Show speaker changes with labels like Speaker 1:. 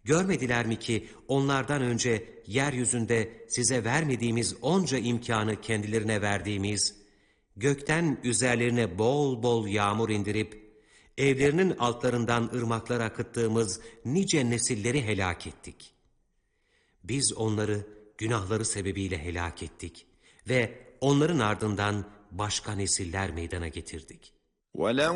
Speaker 1: Görmediler mi ki onlardan önce yeryüzünde size vermediğimiz onca imkanı kendilerine verdiğimiz, gökten üzerlerine bol bol yağmur indirip, evlerinin altlarından ırmaklar akıttığımız nice nesilleri helak ettik. Biz onları günahları sebebiyle helak ettik ve onların ardından başka nesiller meydana getirdik.
Speaker 2: وَلَوْ